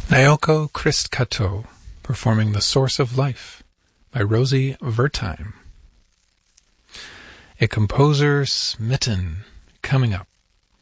Naoko Christkato performing The Source of Life by Rosie Wertheim. A composer smitten coming up.